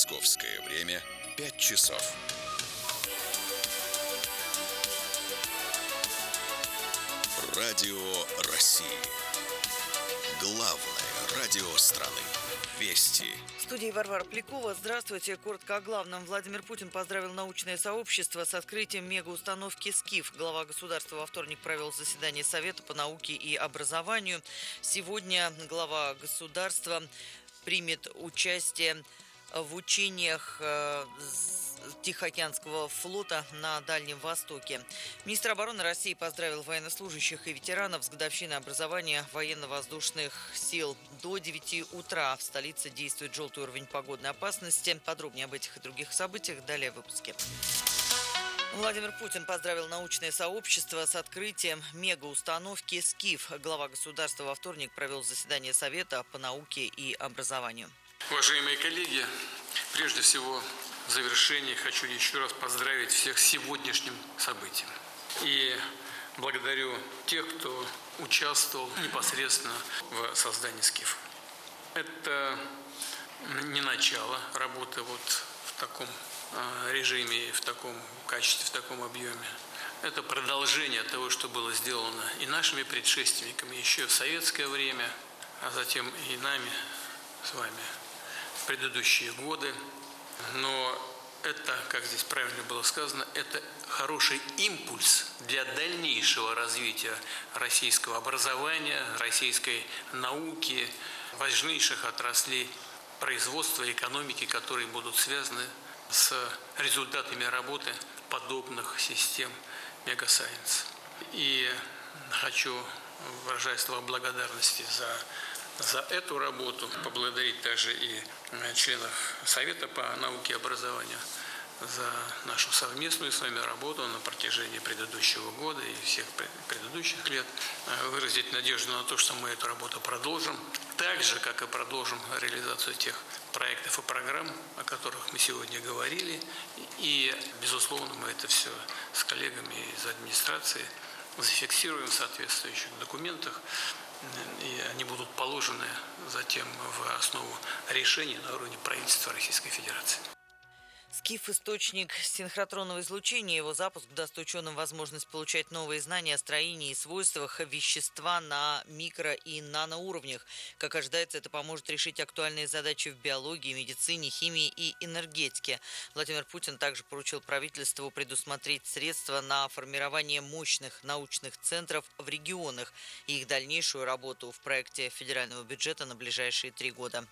Московское время 5 часов. Радио России. Главное радио страны. Вести. В студии Варвара Плякова. Здравствуйте. Коротко о главном. Владимир Путин поздравил научное сообщество с открытием мегаустановки «Скиф». Глава государства во вторник провел заседание Совета по науке и образованию. Сегодня глава государства примет участие в учениях Тихоокеанского флота на Дальнем Востоке. Министр обороны России поздравил военнослужащих и ветеранов с годовщиной образования военно-воздушных сил. До 9 утра в столице действует желтый уровень погодной опасности. Подробнее об этих и других событиях далее в выпуске. Владимир Путин поздравил научное сообщество с открытием мегаустановки «Скиф». Глава государства во вторник провел заседание Совета по науке и образованию. Уважаемые коллеги, прежде всего в завершении хочу еще раз поздравить всех с сегодняшним событием. И благодарю тех, кто участвовал непосредственно в создании «Скифа». Это не начало работы вот в таком режиме, в таком качестве, в таком объеме. Это продолжение того, что было сделано и нашими предшественниками еще в советское время, а затем и нами с вами в предыдущие годы. Но это, как здесь правильно было сказано, это хороший импульс для дальнейшего развития российского образования, российской науки, важнейших отраслей производства и экономики, которые будут связаны с результатами работы подобных систем мегасайенс. И хочу, выражая слова благодарности за эту работу, поблагодарить также и членов Совета по науке и образованию за нашу совместную с вами работу на протяжении предыдущего года и всех предыдущих лет. Выразить надежду на то, что мы эту работу продолжим, так же, как и продолжим реализацию тех проектов и программ, о которых мы сегодня говорили. И, безусловно, мы это все с коллегами из администрации зафиксируем в соответствующих документах, и они будут положены затем в основу решений на уровне правительства Российской Федерации. «Скиф» – источник синхротронного излучения. Его запуск даст ученым возможность получать новые знания о строении и свойствах вещества на микро- и наноуровнях. Как ожидается, это поможет решить актуальные задачи в биологии, медицине, химии и энергетике. Владимир Путин также поручил правительству предусмотреть средства на формирование мощных научных центров в регионах и их дальнейшую работу в проекте федерального бюджета на ближайшие 3 года.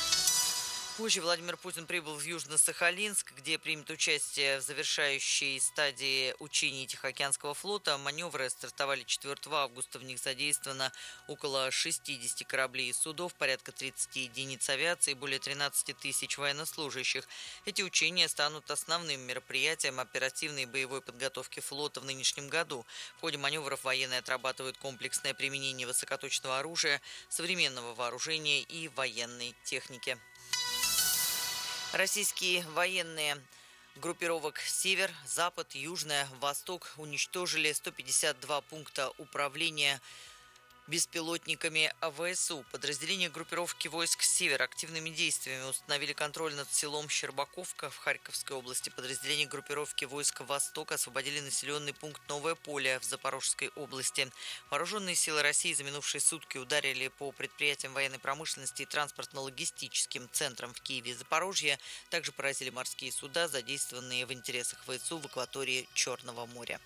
Позже Владимир Путин прибыл в Южно-Сахалинск, где примет участие в завершающей стадии учений Тихоокеанского флота. Маневры стартовали 4 августа. В них задействовано около 60 кораблей и судов, порядка 30 единиц авиации и более 13 тысяч военнослужащих. Эти учения станут основным мероприятием оперативной и боевой подготовки флота в нынешнем году. В ходе маневров военные отрабатывают комплексное применение высокоточного оружия, современного вооружения и военной техники. Российские военные группировок «Север», «Запад», «Южная», «Восток» уничтожили 152 пункта управления беспилотниками ВСУ. Подразделения группировки войск «Север» активными действиями установили контроль над селом Щербаковка в Харьковской области. Подразделения группировки войск «Восток» освободили населенный пункт Новое Поле в Запорожской области. Вооруженные силы России за минувшие сутки ударили по предприятиям военной промышленности и транспортно-логистическим центрам в Киеве и Запорожье. Также поразили морские суда, задействованные в интересах ВСУ в акватории Черного моря.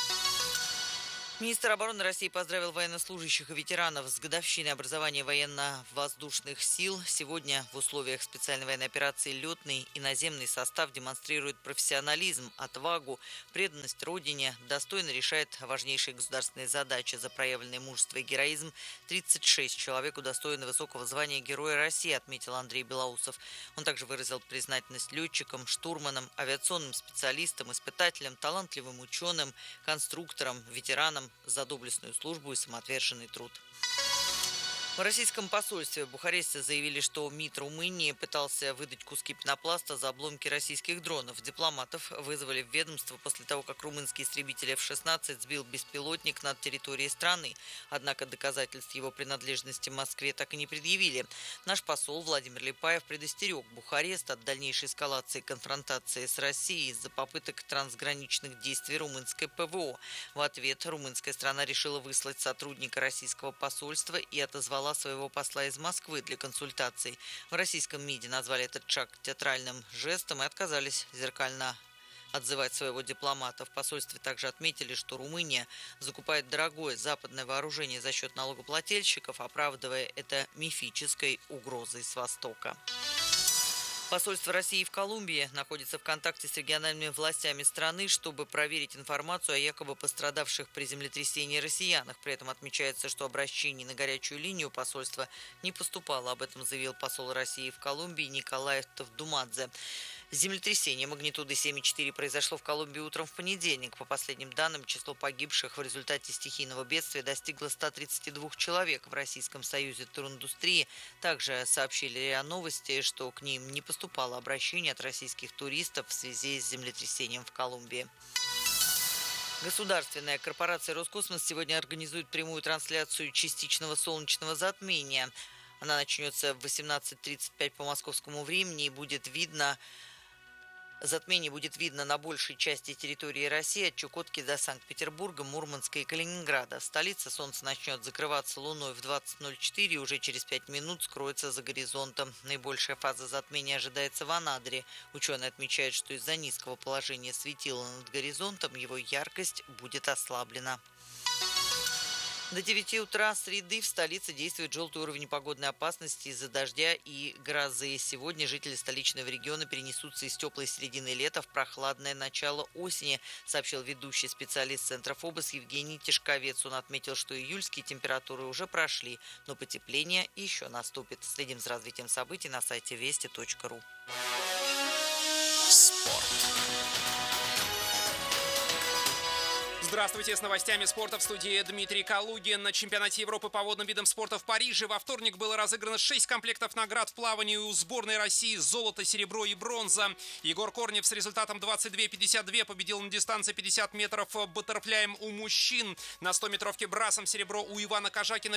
Министр обороны России поздравил военнослужащих и ветеранов с годовщиной образования военно-воздушных сил. Сегодня в условиях специальной военной операции летный и наземный состав демонстрирует профессионализм, отвагу, преданность Родине, достойно решает важнейшие государственные задачи. За проявленное мужество и героизм 36 человек удостоены высокого звания Героя России, отметил Андрей Белоусов. Он также выразил признательность летчикам, штурманам, авиационным специалистам, испытателям, талантливым ученым, конструкторам, ветеранам за доблестную службу и самоотверженный труд. В российском посольстве в Бухаресте заявили, что МИД Румынии пытался выдать куски пенопласта за обломки российских дронов. Дипломатов вызвали в ведомство после того, как румынский истребитель F-16 сбил беспилотник над территорией страны. Однако доказательств его принадлежности Москве так и не предъявили. Наш посол Владимир Липаев предостерег Бухарест от дальнейшей эскалации конфронтации с Россией из-за попыток трансграничных действий румынской ПВО. В ответ румынская страна решила выслать сотрудника российского посольства и отозвала своего посла из Москвы для консультаций. В российском МИДе назвали этот шаг театральным жестом и отказались зеркально отзывать своего дипломата. В посольстве также отметили, что Румыния закупает дорогое западное вооружение за счет налогоплательщиков, оправдывая это мифической угрозой с Востока. Посольство России в Колумбии находится в контакте с региональными властями страны, чтобы проверить информацию о якобы пострадавших при землетрясении россиянах. При этом отмечается, что обращений на горячую линию посольства не поступало. Об этом заявил посол России в Колумбии Николай Тавдумадзе. Землетрясение магнитудой 7,4 произошло в Колумбии утром в понедельник. По последним данным, число погибших в результате стихийного бедствия достигло 132 человек. В Российском союзе туриндустрии также сообщили РИА Новости, что к ним не поступало обращение от российских туристов в связи с землетрясением в Колумбии. Государственная корпорация «Роскосмос» сегодня организует прямую трансляцию частичного солнечного затмения. Она начнется в 18:35 по московскому времени и затмение будет видно на большей части территории России от Чукотки до Санкт-Петербурга, Мурманска и Калининграда. В столице солнце начнет закрываться луной в 20:04 и уже через 5 минут скроется за горизонтом. Наибольшая фаза затмения ожидается в Анадыре. Ученые отмечают, что из-за низкого положения светила над горизонтом его яркость будет ослаблена. До 9 утра среды в столице действует желтый уровень погодной опасности из-за дождя и грозы. Сегодня жители столичного региона перенесутся из теплой середины лета в прохладное начало осени, сообщил ведущий специалист Центра ФОБОС Евгений Тишковец. Он отметил, что июльские температуры уже прошли, но потепление еще наступит. Следим за развитием событий на сайте вести.ру. Спорт. Здравствуйте, с новостями спорта в студии Дмитрий Калугин. На чемпионате Европы по водным видам спорта в Париже во вторник было разыграно 6 комплектов наград в плавании у сборной России: золото, серебро и бронза. Егор Корнев с результатом 22:52 победил на дистанции 50 метров баттерфляем у мужчин. На 100-метровке брасом серебро у Ивана Кожакина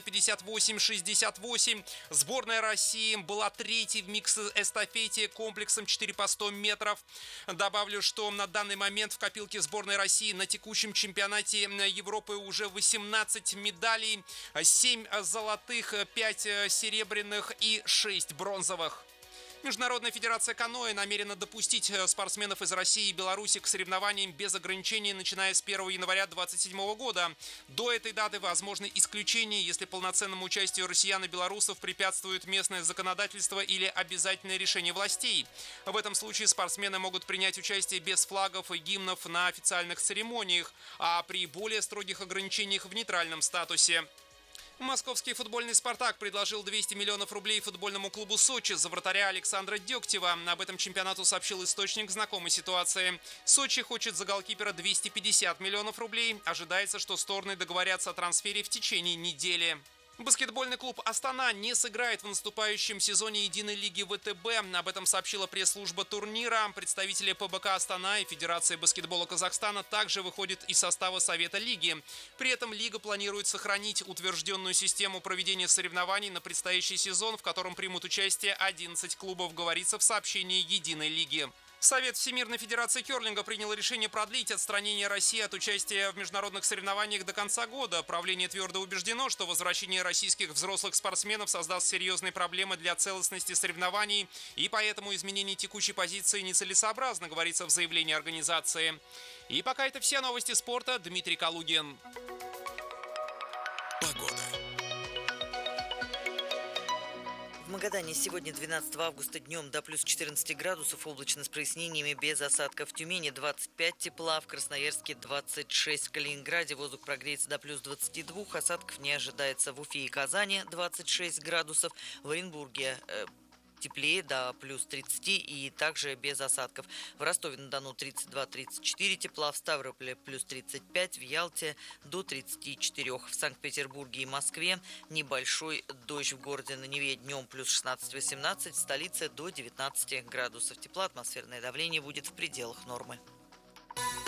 58:68. Сборная России была третьей в микс-эстафете комплексом 4 по 100 метров. Добавлю, что на данный момент в копилке сборной России на текущем чемпионате Европы уже 18 медалей, 7 золотых, 5 серебряных и 6 бронзовых. Международная федерация каноэ намерена допустить спортсменов из России и Беларуси к соревнованиям без ограничений, начиная с 1 января 2027 года. До этой даты возможны исключения, если полноценному участию россиян и белорусов препятствует местное законодательство или обязательное решение властей. В этом случае спортсмены могут принять участие без флагов и гимнов на официальных церемониях, а при более строгих ограничениях в нейтральном статусе. Московский футбольный «Спартак» предложил 200 миллионов рублей футбольному клубу «Сочи» за вратаря Александра Дегтева. Об этом чемпионату сообщил источник знакомой ситуации. «Сочи» хочет за голкипера 250 миллионов рублей. Ожидается, что стороны договорятся о трансфере в течение недели. Баскетбольный клуб «Астана» не сыграет в наступающем сезоне единой лиги ВТБ. Об этом сообщила пресс-служба турнира. Представители ПБК «Астана» и Федерации баскетбола Казахстана также выходят из состава Совета лиги. При этом лига планирует сохранить утвержденную систему проведения соревнований на предстоящий сезон, в котором примут участие 11 клубов, говорится в сообщении единой лиги. Совет Всемирной Федерации Керлинга принял решение продлить отстранение России от участия в международных соревнованиях до конца года. Правление твердо убеждено, что возвращение российских взрослых спортсменов создаст серьезные проблемы для целостности соревнований, и поэтому изменение текущей позиции нецелесообразно, говорится в заявлении организации. И пока это все новости спорта. Дмитрий Калугин. Погода. В Магадане сегодня, 12 августа, днем до плюс 14 градусов, облачно с прояснениями, без осадков. В Тюмени 25 тепла, в Красноярске 26, в Калининграде воздух прогреется до плюс 22, осадков не ожидается. В Уфе и Казани 26 градусов, в Оренбурге теплее до плюс 30 и также без осадков. В Ростове-на-Дону 32-34 тепла, в Ставрополе плюс 35, в Ялте до 34. В Санкт-Петербурге и Москве небольшой дождь, в городе на Неве днем плюс 16-18, в столице до 19 градусов тепла, атмосферное давление будет в пределах нормы.